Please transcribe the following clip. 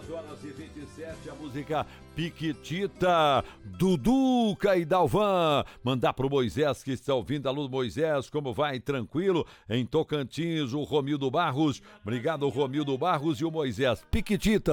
2h27, a música Piquitita, Duduca e Dalvan. Mandar pro Moisés que está ouvindo. Alô, Moisés, como vai? Tranquilo? Em Tocantins, o Romildo Barros. Obrigado, Romildo Barros e o Moisés. Piquitita.